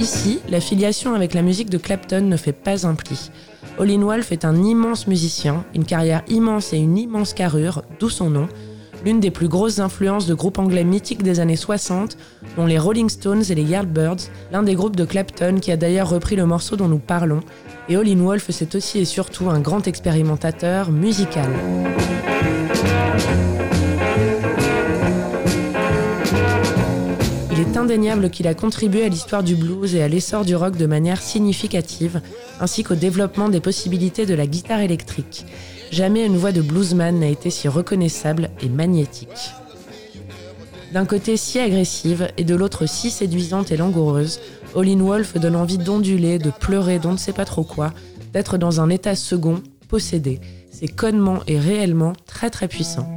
Ici, la filiation avec la musique de Clapton ne fait pas un pli. Howlin' Wolf est un immense musicien, une carrière immense et une immense carrure, d'où son nom, l'une des plus grosses influences de groupes anglais mythiques des années 60, dont les Rolling Stones et les Yardbirds, l'un des groupes de Clapton qui a d'ailleurs repris le morceau dont nous parlons, et Howlin' Wolf c'est aussi et surtout un grand expérimentateur musical. Il est indéniable qu'il a contribué à l'histoire du blues et à l'essor du rock de manière significative, ainsi qu'au développement des possibilités de la guitare électrique. Jamais une voix de bluesman n'a été si reconnaissable et magnétique. D'un côté si agressive et de l'autre si séduisante et langoureuse, Howlin' Wolf donne envie d'onduler, de pleurer d'on ne sait pas trop quoi, d'être dans un état second, possédé. C'est connement et réellement très très puissant.